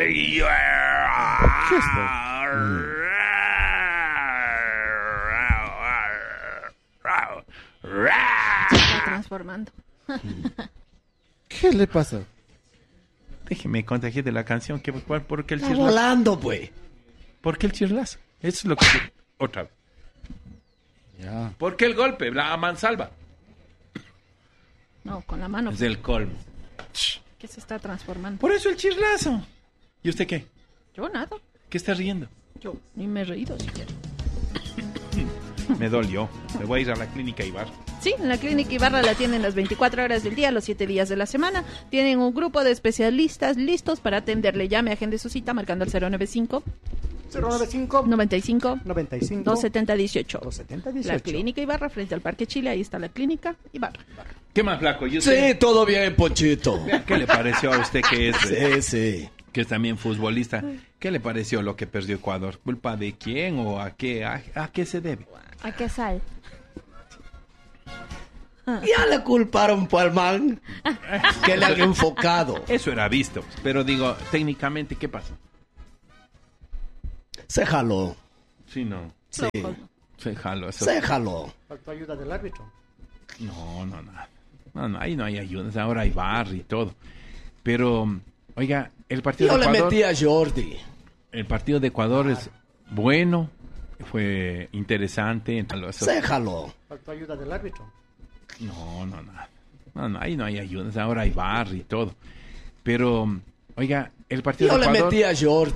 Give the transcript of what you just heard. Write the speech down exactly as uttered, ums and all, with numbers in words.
¿Qué es esto? Se está transformando. ¿Qué le pasa? Déjeme contagiar de la canción. Que, ¿por, ¿Por qué el Está chirlazo? volando, pues. ¿Por qué el chirlazo? Eso es lo que... Otra vez. Ya. ¿Por qué el golpe? La mansalva. No, con la mano. Es del colmo. Que se está transformando. Por eso el chirlazo. ¿Y usted qué? Yo nada. ¿Qué está riendo? Yo ni me he reído siquiera. Me dolió. Me voy a ir a la clínica Ibar. Sí, en la Clínica Ibarra la tienen las veinticuatro horas del día, los siete días de la semana. Tienen un grupo de especialistas listos para atenderle. Llame, agende su cita marcando el cero noventa y cinco, cero noventa y cinco, noventa y cinco, noventa y cinco, doscientos setenta, dieciocho. doscientos setenta, La dieciocho. Clínica Ibarra frente al Parque Chile. Ahí está la Clínica Ibarra. ¿Qué más, flaco? ¿Y usted? Sí, todo bien, Ponchito. ¿Qué le pareció a usted que es, Sí, sí. que es también futbolista? ¿Qué le pareció lo que perdió Ecuador? ¿Culpa de quién o a qué, a, a qué se debe? ¿A qué sal? Ya le culparon por el man que le han enfocado. Eso era visto. Pero digo, técnicamente, ¿qué pasa? Se jaló. Sí, no. Sí, Se jaló. Eso. se jaló. Faltó ayuda del árbitro. No, no, no. No, no, ahí no hay ayudas. Ahora hay bar y todo. Pero, oiga, el partido Yo de le Ecuador... metí a Jordi. El partido de Ecuador es bueno. Fue interesante. Se jaló. Faltó ayuda del árbitro. No, no, no. No, no, ahí no hay ayudas. Ahora hay bar y todo. Pero, oiga, el partido Yo de le Ecuador... metí a Jordi.